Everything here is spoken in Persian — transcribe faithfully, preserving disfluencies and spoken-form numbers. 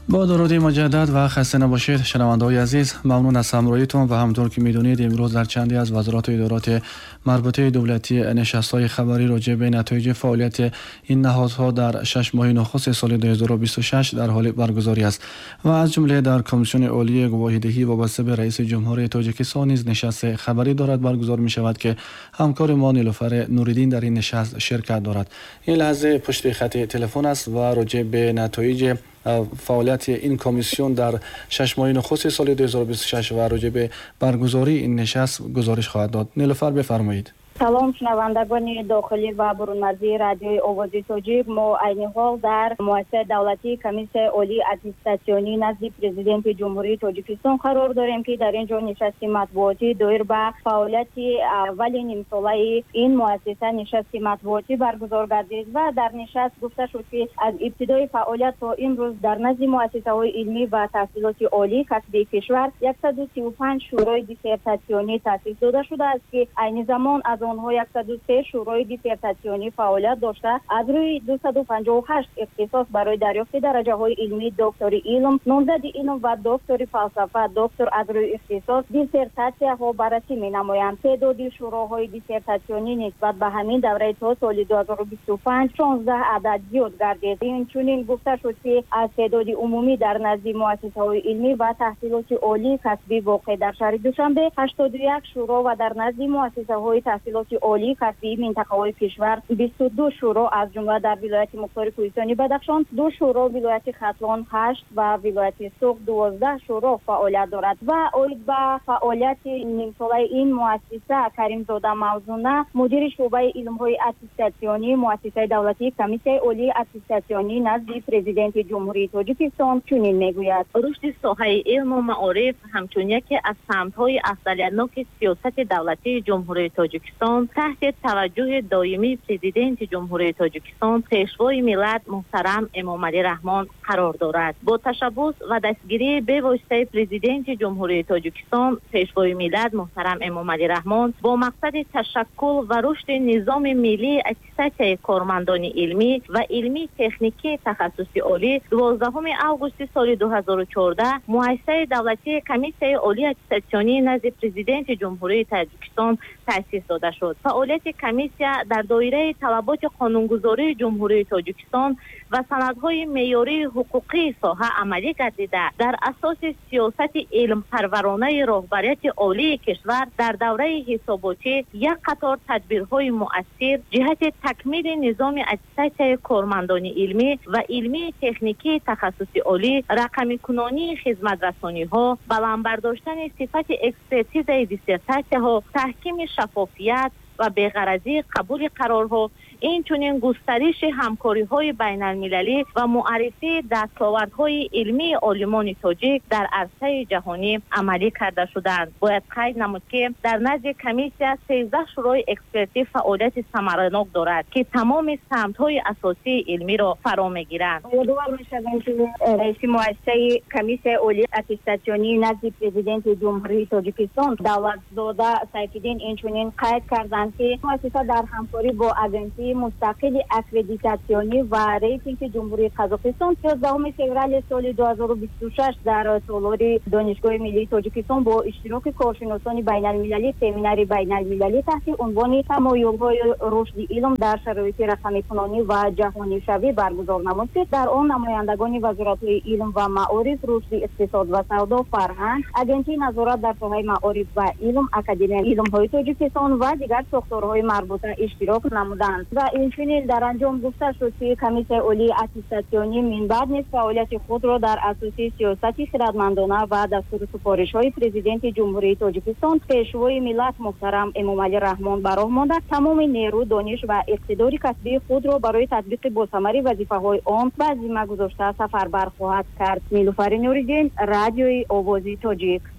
با درود مجدد و خسته نباشید شنونده‌های عزیز. ممنون از همراهیتون و همونطور که میدونید امروز در چندی از وزارات و ادارات مربوطه دولتی نشست‌های خبری راجع به نتایج فعالیت این نهادها در شش ماه نخست سال دو هزار و بیست و شش در حال برگزاری است و از جمله در کمیسیون عالی گواهیدهی وابسته به رئیس جمهوری تاجیکستان نیز نشست خبری دارد برگزار می شود که همکار ما نیلوفر نوریدین در این نشست شرکت دارد. این لحظه پشت خط تلفن است و راجع به نتایج فعالیت این کمیسیون در شش ماه نخست سال دو هزار و بیست و شش و راجع به برگزاری این نشست گزارش خواهد داد. نیلوفر بفرمایید. سلام شنوندگان داخلی و برون مرزی رادیوی آوازی تاجیک. ما عین حال در مؤسسه دولتی کمیسیون عالی اتستاسیونی نزد پرزیدنت جمهوری تاجیکستان قرار داریم که در اینجا نشست مطبوعاتی دایر به فعالیت اول نیم ساله این مؤسسه نشست مطبوعاتی برگزار گردید و در نشست گفته شد که از ابتدای فعالیت تا امروز در نزد مؤسسه‌های علمی و تحصیلات عالی کسبی کشور صد و سی و پنج شورای دیسرتاسیونی تأسیس داده شده است که عین زمان از آنها صد و سه شورای دیسرتاسیونی فعالیت داشته. از روی دویست و پنجاه و هشت اختصاص برای دریافت درجه های علمی دکتری علم، نامزد علم و دکتری فلسفه، دکتر از روی اختصاص دیسرتاسیا ها بررسی می نمایند. تعداد شوراهای دیسرتاسیونی نسبت به همین دوره تا سال دو هزار و بیست و پنج شانزده عدد زیاد گردید. این چنین گفته شد که از تعداد عمومی در نزد مؤسسه‌های علمی و تحصیلات عالی کسبی واقع در شهر دوشنبه هشتاد و یک شورا و در نزد مؤسسه‌های تحصیلات عالی کسبی منطقه‌های کشور بیست و دو شورا از جمله در ولایت مختار کوهستانی بدخشان دو شورا، ولایت ختلان هشت و ولایت سوق دوازده شورا فعالیت دارد. و اید به فعالیت نیم ساله این مؤسسه کریم زاده موزونه، مدیر شعبه علم‌های اتستاسیونی مؤسسه دولتی کمیسیون عالی اتستاسیونی نزد پرزیدنت جمهوری تاجیکستان چنین میگوید: رشد ساحه علم و معارف همچون یکی از سمت‌های افضلیت‌ناک سیاست دولتی جمهوری تاجیکستان تحت توجه دائمی پرزیدنت جمهوری تاجیکستان پیشوای ملت محترم امامعلی رحمان قرار دارد. با تشبث و دستگیری به واسطه پرزیدنت جمهوری تاجیکستان پیشوای ملت محترم امامعلی رحمان با مقصد تشکل و رشد نظام ملی اتستاسیای کارمندان علمی و علمی تکنیکی تخصصی عالی دوازدهم آگوست سال دو هزار و چهارده مؤسسه دولتی کمیسیون عالی اتستاسیونی نزد پرزیدنت جمهوری تاجیکستان تأسیس داده شد. فعالیت کمیسیون در دایره طلبات قانونگذاری جمهوری تاجیکستان و سندهای معیاری حقوقی ساحه عملی گردیده در اساس سیاست علم پرورانه رهبریت عالی کشور در دوره حساباتی یک قطار تدبیرهای مؤثر جهت تکمیل نظام اتستاسیای کارمندان علمی و علمی تکنیکی تخصصی عالی، رقمی کنانی خدمت رسانی ها، بلند برداشتن صفت اکسپرتیز دیسرتاسیا ها، تحکیم شفافیت و بی‌غرضی قبول قرارها، این چنین گسترش همکاری های بین المللی و معرفی دستاوردهای علمی عالمان تاجیک در عرصه جهانی عملی کرده شدند. باید قید نمود که در نزد کمیسیون سیزده شورای اکسپرتی فعالیت ثمره‌ناک دارد که تمام سمت‌های اساسی علمی را فرا می‌گیرند. یادآور می‌شویم که رئیس مؤسسه کمیسیون عالی اتستاسیونی نزد پرزیدنت جمهوری تاجیکستان دولتزاده سیف‌الدین این چنین قید کردند که مؤسسه در همکاری با اجنسی مستقل اکریدیتاسیونی و ریتینگ جمهوری قزاقستان یازدهم فوریه سال دو هزار و بیست و شش در سالار دانشگاه ملی تاجیکستان با اشتراک کارشناسان بین المللی سمینار بین المللی تحت عنوان تمایل‌های رشد علم در شرایط رقمی کنانی و جهانی شوی برگزار نمود که در آن نمایندگان وزارت‌های علم و معارف، رشد اقتصاد و سودا، فرهنگ، اجنسی نظارت در ساحه معارف و علم، اکادمی علم‌های تاجیکستان و دیگر ساختارهای مربوطه اشتراک نمودند. و این چنین در انجام گفته شد که کمیسیون عالی اتستاسیونی من بعد نیز فعالیت خود را در اساس سیاستی خردمندانه و دستور سفارش‌های پرزیدنت جمهوری تاجیکستان پیشوای ملت محترم امامعلی رحمان براه مانده تمام نیرو، دانش و اقتدار کسبی خود را برای تطبیق باثمر وظیفه‌های آن به ذمه گذاشته سفربر خواهد کرد. نیلوفر نوریدین، رادیوی آوازی تاجیک.